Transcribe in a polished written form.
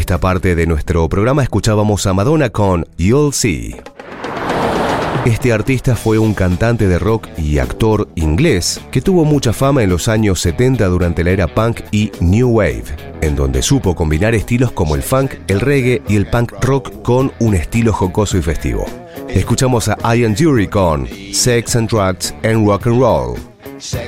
esta parte de nuestro programa escuchábamos a Madonna con You'll See. Este artista fue un cantante de rock y actor inglés que tuvo mucha fama en los años 70 durante la era punk y New Wave, en donde supo combinar estilos como el funk, el reggae y el punk rock con un estilo jocoso y festivo. Escuchamos a Ian Dury con Sex and Drugs and Rock and Roll.